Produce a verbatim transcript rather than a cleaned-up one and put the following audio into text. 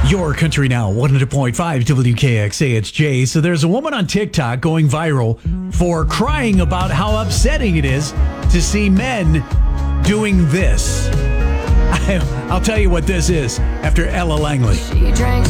Your Country Now, one hundred point five W K X A, it's Jay. So there's a woman on TikTok going viral for crying about how upsetting it is to see men doing this. I'll tell you what this is after Ella Langley. She drank